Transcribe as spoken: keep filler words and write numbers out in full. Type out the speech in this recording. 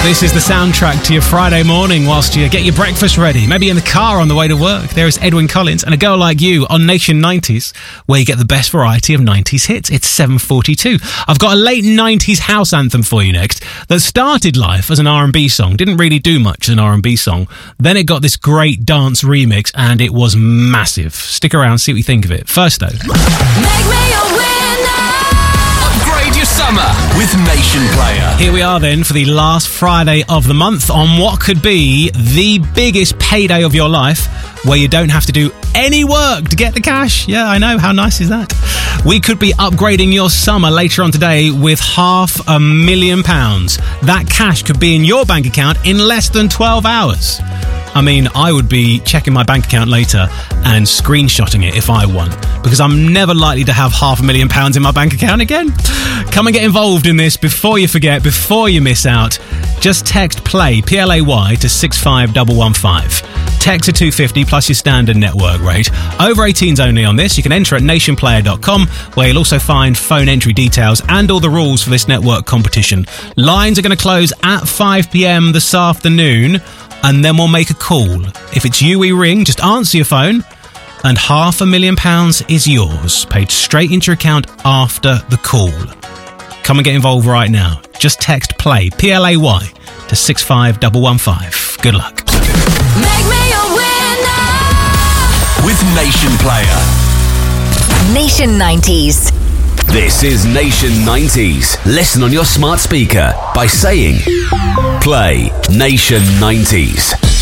This is the soundtrack to your Friday morning whilst you get your breakfast ready, maybe in the car on the way to work. There is Edwyn Collins and A Girl Like You on Nation nineties, where you get the best variety of nineties hits. It's seven forty-two. I've got a late nineties house anthem for you next that started life as an R and B song, didn't really do much as an R and B song. Then it got this great dance remix and it was massive. Stick around, see what you think of it. First though, Make me a winner. Upgrade your summer with Nation Player. Here we are then for the last Friday of the month on what could be the biggest payday of your life, where you don't have to do any work to get the cash. Yeah, I know. How nice is that? We could be upgrading your summer later on today with half a million pounds. That cash could be in your bank account in less than twelve hours. I mean, I would be checking my bank account later and screenshotting it if I won, because I'm never likely to have half a million pounds in my bank account again. Come and get involved in this before you forget, before you miss out. Just text PLAY, P L A Y, to six five one one five. Text to two fifty plus your standard network rate. Over eighteens only on this. You can enter at nation player dot com, where you'll also find phone entry details and all the rules for this network competition. Lines are going to close at five p.m. this afternoon, and then we'll make a call. If it's you we ring, just answer your phone, and half a million pounds is yours, paid straight into your account after the call. Come and get involved right now. Just text PLAY, P L A Y, to six five one one five. Good luck. Make me a winner. With Nation Player. Nation nineties. This is Nation nineties. Listen on your smart speaker by saying Play Nation nineties.